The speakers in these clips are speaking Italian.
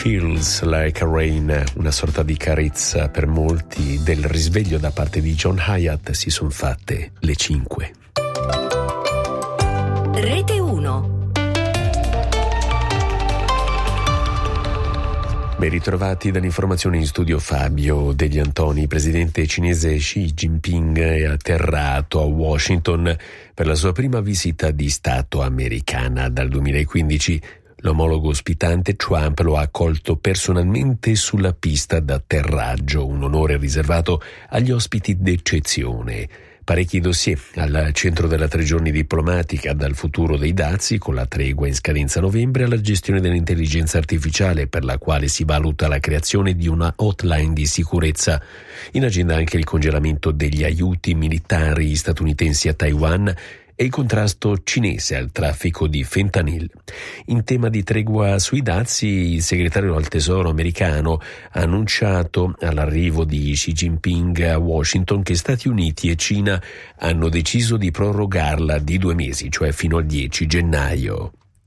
Feels Like a Rain, una sorta di carezza per molti del risveglio da parte di John Hiatt. Si sono fatte le 5. Rete 1. Ben ritrovati dall'informazione in studio Fabio Degli Antoni. Il presidente cinese Xi Jinping è atterrato a Washington per la sua prima visita di Stato americana dal 2015. L'omologo ospitante Trump lo ha accolto personalmente sulla pista d'atterraggio, un onore riservato agli ospiti d'eccezione. Parecchi dossier al centro della 3 giorni diplomatica, dal futuro dei dazi con la tregua in scadenza a novembre alla gestione dell'intelligenza artificiale, per la quale si valuta la creazione di una hotline di sicurezza. In agenda anche il congelamento degli aiuti militari statunitensi a Taiwan e il contrasto cinese al traffico di fentanyl. In tema di tregua sui dazi, il segretario al Tesoro americano ha annunciato all'arrivo di Xi Jinping a Washington che Stati Uniti e Cina hanno deciso di prorogarla di 2 mesi, cioè fino al 10 gennaio.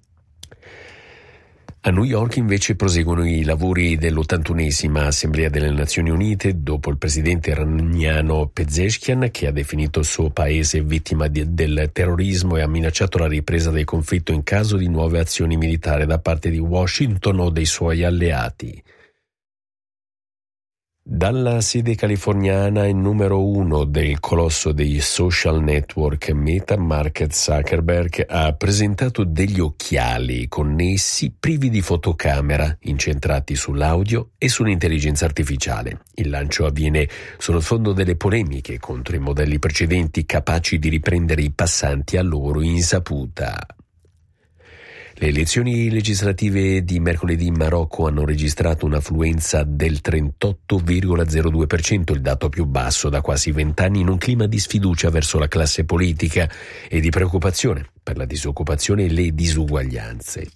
A New York invece proseguono i lavori dell'81esima Assemblea delle Nazioni Unite dopo il presidente iraniano Pezeshkian, che ha definito il suo paese vittima del terrorismo e ha minacciato la ripresa del conflitto in caso di nuove azioni militari da parte di Washington o dei suoi alleati. Dalla sede californiana, il numero 1 del colosso dei social network Meta, Mark Zuckerberg, ha presentato degli occhiali connessi privi di fotocamera, incentrati sull'audio e sull'intelligenza artificiale. Il lancio avviene sullo sfondo delle polemiche contro i modelli precedenti capaci di riprendere i passanti a loro insaputa. Le elezioni legislative di mercoledì in Marocco hanno registrato un'affluenza del 38,02%, il dato più basso da quasi 20 anni, in un clima di sfiducia verso la classe politica e di preoccupazione per la disoccupazione e le disuguaglianze.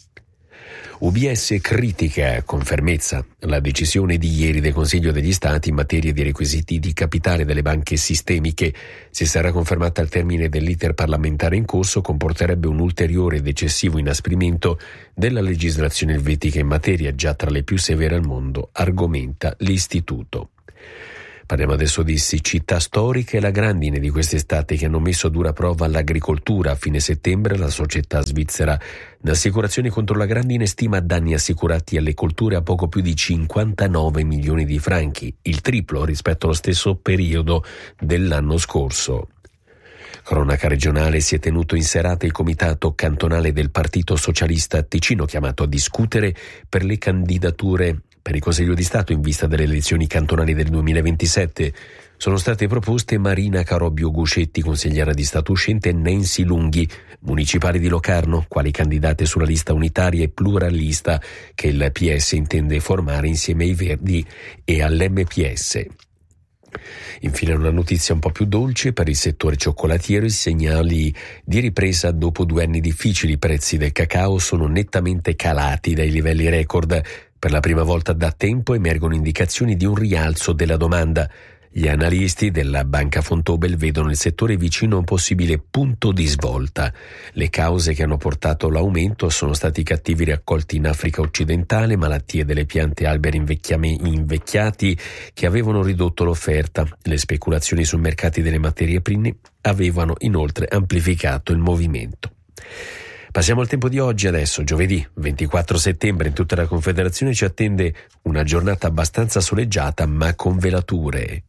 UBS critica con fermezza la decisione di ieri del Consiglio degli Stati in materia di requisiti di capitale delle banche sistemiche. Se sarà confermata al termine dell'iter parlamentare in corso, comporterebbe un ulteriore ed eccessivo inasprimento della legislazione elvetica in materia, già tra le più severe al mondo, argomenta l'istituto. Parliamo adesso di siccità storica e la grandine di quest'estate che hanno messo a dura prova l'agricoltura. A fine settembre la società svizzera d'assicurazioni contro la grandine stima danni assicurati alle colture a poco più di 59 milioni di franchi, il triplo rispetto allo stesso periodo dell'anno scorso. Cronaca regionale: si è tenuto in serata il comitato cantonale del Partito Socialista Ticino, chiamato a discutere per le candidature per il Consiglio di Stato in vista delle elezioni cantonali del 2027. Sono state proposte Marina Carobbio Guscetti, consigliera di Stato uscente, e Nancy Lunghi, municipali di Locarno, quali candidate sulla lista unitaria e pluralista che il PS intende formare insieme ai Verdi e all'MPS. Infine una notizia un po' più dolce per il settore cioccolatiero: i segnali di ripresa dopo 2 anni difficili. I prezzi del cacao sono nettamente calati dai livelli record. Per la prima volta da tempo emergono indicazioni di un rialzo della domanda. Gli analisti della Banca Vontobel vedono il settore vicino a un possibile punto di svolta. Le cause che hanno portato l'aumento sono stati cattivi raccolti in Africa occidentale, malattie delle piante e alberi invecchiati che avevano ridotto l'offerta. Le speculazioni sui mercati delle materie prime avevano inoltre amplificato il movimento. Passiamo al tempo di oggi. Adesso, giovedì 24 settembre, in tutta la Confederazione ci attende una giornata abbastanza soleggiata ma con velature.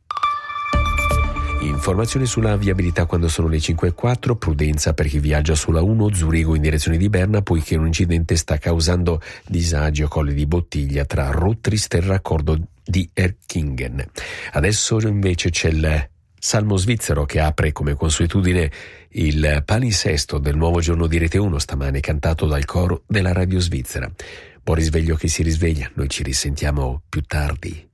Informazioni sulla viabilità quando sono le 5:04, prudenza per chi viaggia sulla 1 Zurigo in direzione di Berna, poiché un incidente sta causando disagi a colli di bottiglia tra Rottrist e il raccordo di Erkingen. Adesso invece c'è il Salmo svizzero che apre come consuetudine il palinsesto del nuovo giorno di Rete 1, stamane cantato dal coro della radio svizzera. Buon risveglio che si risveglia, noi ci risentiamo più tardi.